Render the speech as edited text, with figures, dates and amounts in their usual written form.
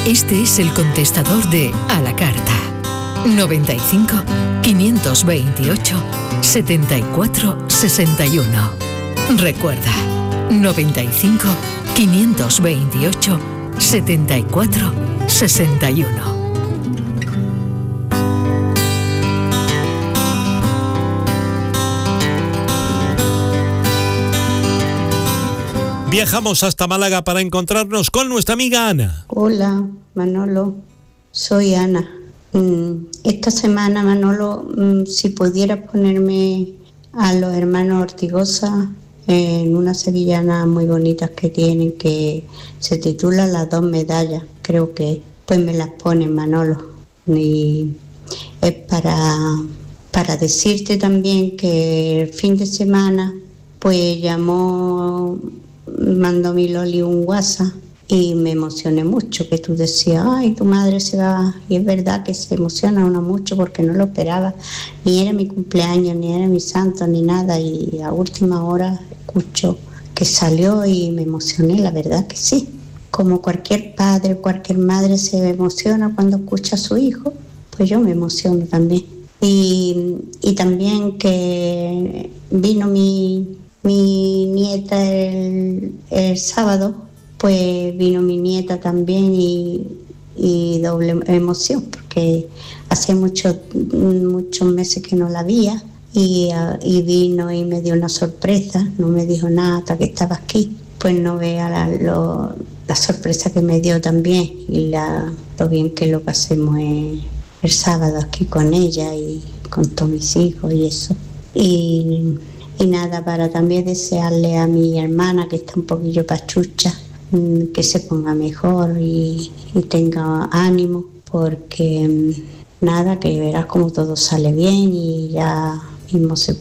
Este es el contestador de A la Carta. 95 528 74 61. Recuerda, 95 528 74 61. Viajamos hasta Málaga para encontrarnos con nuestra amiga Ana. Hola, Manolo, soy Ana. Esta semana, Manolo, si pudieras ponerme a los hermanos Ortigosa en una sevillana muy bonitas que tienen, que se titula Las dos medallas, creo que, pues me las ponen, Manolo. Y es para decirte también que el fin de semana, pues mandó mi Loli un WhatsApp y me emocioné mucho, que tú decías, ay, tu madre se va, y es verdad que se emociona uno mucho porque no lo esperaba, ni era mi cumpleaños, ni era mi santo, ni nada, y a última hora escucho que salió y me emocioné, la verdad que sí, como cualquier padre, cualquier madre se emociona cuando escucha a su hijo, pues yo me emociono también. Y también que vino mi nieta el sábado, pues vino mi nieta también y doble emoción, porque hace muchos meses que no la veía y vino y me dio una sorpresa, no me dijo nada hasta que estaba aquí, pues no vea la sorpresa que me dio también y lo bien que lo pasemos el sábado aquí con ella y con todos mis hijos y eso. Y nada, para también desearle a mi hermana, que está un poquillo pachucha, que se ponga mejor y tenga ánimo, porque nada, que verás como todo sale bien y ya mismo se